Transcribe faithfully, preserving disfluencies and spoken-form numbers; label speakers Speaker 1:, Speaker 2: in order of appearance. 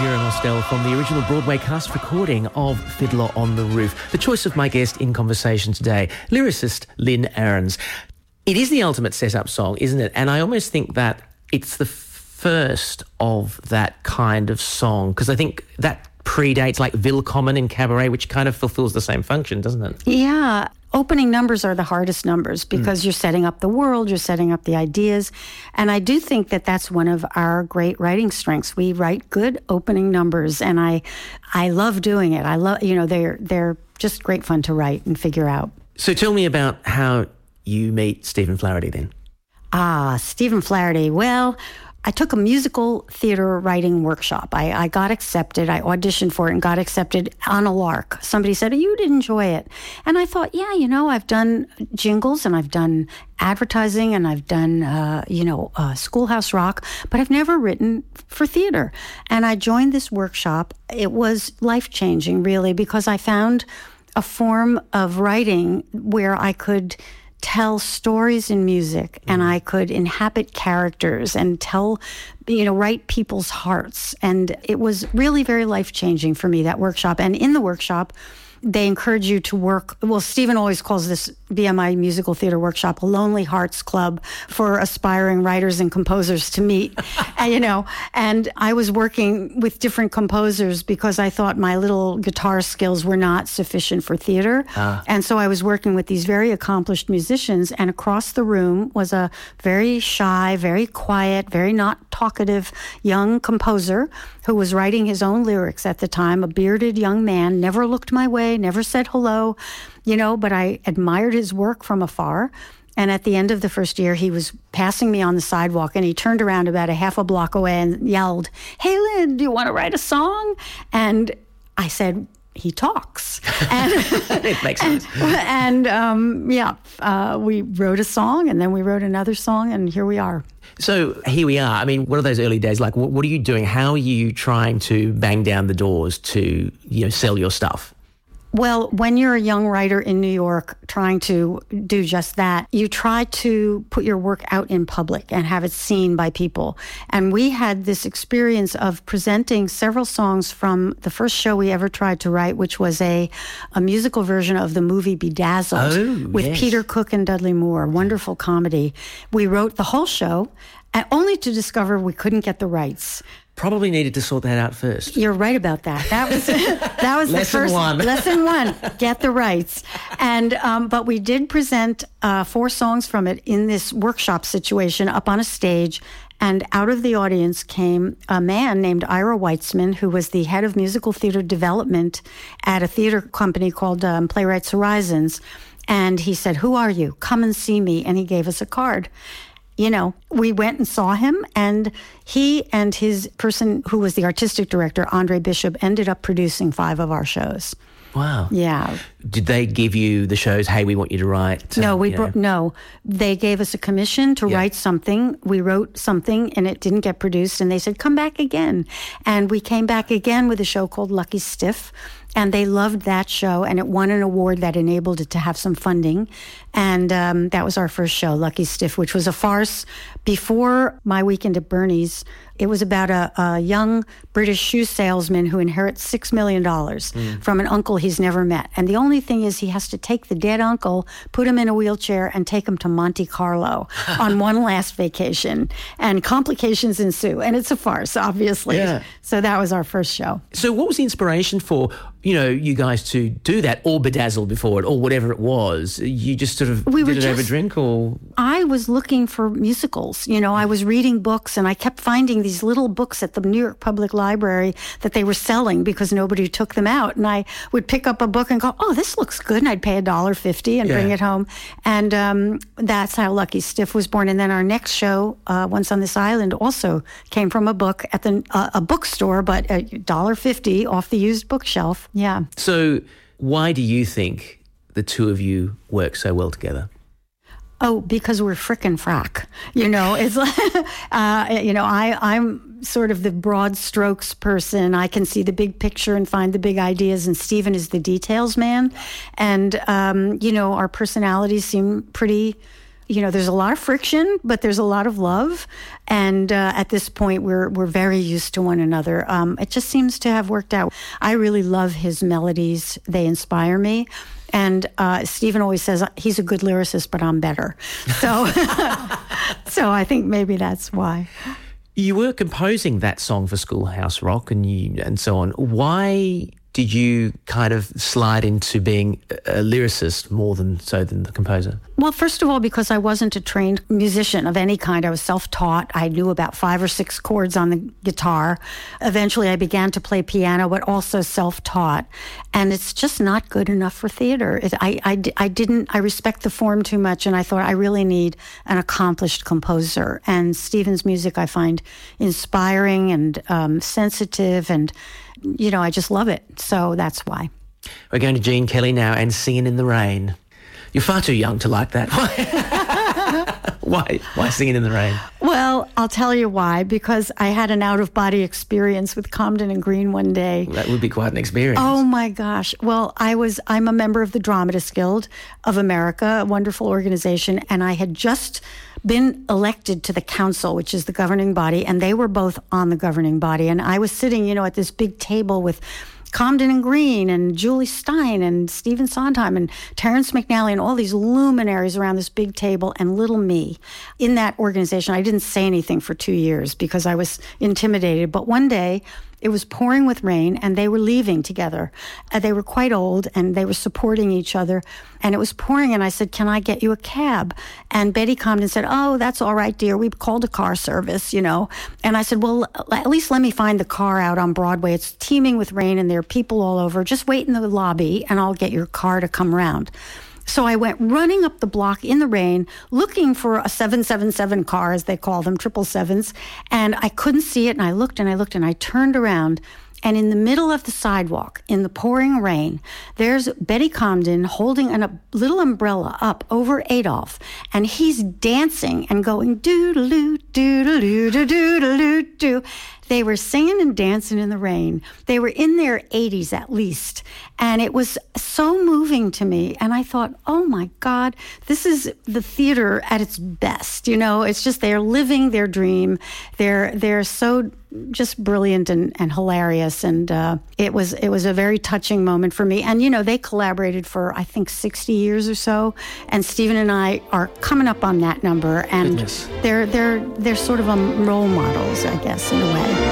Speaker 1: Jura Mostel from the original Broadway cast recording of Fiddler on the Roof. The choice of my guest in conversation today, lyricist Lynn Ahrens. It is the ultimate setup song, isn't it? And I almost think that it's the first of that kind of song, because I think that predates like Willkommen in Cabaret, which kind of fulfills the same function, doesn't it?
Speaker 2: Yeah. Opening numbers are the hardest numbers because mm. you're setting up the world, you're setting up the ideas. And I do think that that's one of our great writing strengths. We write good opening numbers, and I I love doing it. I love, you know, they're they're just great fun to write and figure out.
Speaker 1: So tell me about how you meet Stephen Flaherty then.
Speaker 2: Ah, Stephen Flaherty. Well, I took a musical theater writing workshop. I, I got accepted. I auditioned for it and got accepted on a lark. Somebody said, you'd enjoy it. And I thought, yeah, you know, I've done jingles and I've done advertising and I've done, uh, you know, uh, Schoolhouse Rock, but I've never written for theater. And I joined this workshop. It was life-changing, really, because I found a form of writing where I could tell stories in music, and I could inhabit characters and tell, you know, write people's hearts. And it was really very life-changing for me, that workshop. And in the workshop, they encourage you to work. Well, Stephen always calls this B M I Musical Theater Workshop a Lonely Hearts Club for aspiring writers and composers to meet. and, you know, and I was working with different composers because I thought my little guitar skills were not sufficient for theater. Uh. And so I was working with these very accomplished musicians, and across the room was a very shy, very quiet, very not talkative young composer who was writing his own lyrics at the time, a bearded young man, never looked my way, never said hello, you know, but I admired his work from afar. And at the end of the first year, he was passing me on the sidewalk, and he turned around about a half a block away and yelled, "Hey, Lynn, do you want to write a song?" And I said, he talks. And,
Speaker 1: it makes sense.
Speaker 2: And, and um, yeah, uh, we wrote a song, and then we wrote another song, and here we are.
Speaker 1: So here we are. I mean, what are those early days like? What, what are you doing? How are you trying to bang down the doors to, you know, sell your stuff?
Speaker 2: Well, when you're a young writer in New York trying to do just that, you try to put your work out in public and have it seen by people. And we had this experience of presenting several songs from the first show we ever tried to write, which was a, a musical version of the movie Bedazzled
Speaker 1: oh,
Speaker 2: with
Speaker 1: yes.
Speaker 2: Peter Cook and Dudley Moore. Wonderful comedy. We wrote the whole show, and only to discover we couldn't get the rights.
Speaker 1: Probably needed to sort that out first.
Speaker 2: You're right about that. That was that was
Speaker 1: lesson
Speaker 2: the first
Speaker 1: one.
Speaker 2: lesson one. Get the rights, and um, but we did present uh, four songs from it in this workshop situation up on a stage, and out of the audience came a man named Ira Weitzman, who was the head of musical theater development at a theater company called um, Playwrights Horizons, and he said, "Who are you? Come and see me," and he gave us a card. You know, we went and saw him, and he and his person who was the artistic director, Andre Bishop, ended up producing five of our shows.
Speaker 1: Wow.
Speaker 2: Yeah.
Speaker 1: Did they give you the shows, hey, we want you to write?
Speaker 2: No, we
Speaker 1: bro-
Speaker 2: no. They gave us a commission to
Speaker 1: yeah.
Speaker 2: write something. We wrote something, and it didn't get produced, and they said, come back again. And we came back again with a show called Lucky Stiff, and they loved that show, and it won an award that enabled it to have some funding. And um, that was our first show, Lucky Stiff, which was a farce. Before My Weekend at Bernie's, it was about a, a young British shoe salesman who inherits six million dollars mm. from an uncle he's never met. And the only thing is he has to take the dead uncle, put him in a wheelchair, and take him to Monte Carlo on one last vacation. And complications ensue. And it's a farce, obviously.
Speaker 1: Yeah.
Speaker 2: So that was our first show.
Speaker 1: So what was the inspiration for, you know, you guys to do that, or Bedazzled before it, or whatever it was? You just sort of
Speaker 2: we
Speaker 1: did it
Speaker 2: just,
Speaker 1: over a drink, or?
Speaker 2: I was looking for musicals. You know, I was reading books, and I kept finding these little books at the New York Public Library that they were selling because nobody took them out. And I would pick up a book and go, oh, this looks good. And I'd pay a dollar fifty and yeah. bring it home. And um, that's how Lucky Stiff was born. And then our next show, uh, Once on This Island, also came from a book at the uh, a bookstore, but a dollar fifty off the used bookshelf. Yeah.
Speaker 1: So why do you think the two of you work so well together?
Speaker 2: Oh, because we're frickin' frack. You know, it's like, uh, you know, I, I'm sort of the broad strokes person. I can see the big picture and find the big ideas, and Stephen is the details man. And, um, you know, our personalities seem pretty, you know, there's a lot of friction, but there's a lot of love. And uh, at this point, we're we're very used to one another. Um, it just seems to have worked out. I really love his melodies. They inspire me. And uh, Stephen always says he's a good lyricist, but I'm better. So, so I think maybe that's why.
Speaker 1: You were composing that song for Schoolhouse Rock and you and so on. Why did you kind of slide into being a lyricist more than so than the composer?
Speaker 2: Well, first of all, because I wasn't a trained musician of any kind. I was self-taught. I knew about five or six chords on the guitar. Eventually, I began to play piano, but also self-taught. And it's just not good enough for theater. It, I, I, I didn't, I respect the form too much, and I thought I really need an accomplished composer. And Stephen's music I find inspiring and um, sensitive, and, you know, I just love it. So that's why.
Speaker 1: We're going to Gene Kelly now and Singing in the Rain. You're far too young to like that. Why? Why Singing in the Rain?
Speaker 2: Well, I'll tell you why. Because I had an out-of-body experience with Comden and Green one day.
Speaker 1: That would be quite an experience.
Speaker 2: Oh my gosh! Well, I was. I'm a member of the Dramatists Guild of America, a wonderful organization, and I had just been elected to the council, which is the governing body, and they were both on the governing body, and I was sitting, you know, at this big table with Comden and Green and Julie Stein and Stephen Sondheim and Terrence McNally and all these luminaries around this big table, and little me in that organization. I didn't say anything for two years because I was intimidated. But one day it was pouring with rain and they were leaving together. Uh, they were quite old and they were supporting each other. And it was pouring and I said, "Can I get you a cab?" And Betty Comden said, "Oh, that's all right, dear. We've called a car service, you know." And I said, "Well, at least let me find the car out on Broadway. It's teeming with rain and there are people all over. Just wait in the lobby and I'll get your car to come around." So I went running up the block in the rain, looking for a seven seven seven car, as they call them, triple sevens, and I couldn't see it, and I looked and I looked, and I turned around, and in the middle of the sidewalk, in the pouring rain, there's Betty Comden holding an, a little umbrella up over Adolph, and he's dancing and going doo-doo-doo, doo-doo-doo, doo-doo-doo, doo. They were singing and dancing in the rain. They were in their eighties at least. And it was so moving to me. And I thought, oh my God, this is the theater at its best. You know, it's just they're living their dream. They're they're so just brilliant and, and hilarious. And uh, it was it was a very touching moment for me. And, you know, they collaborated for, I think, sixty years or so. And Stephen and I are coming up on that number. And
Speaker 1: Goodness.
Speaker 2: they're they're they're sort of um, role models, I guess, in a way.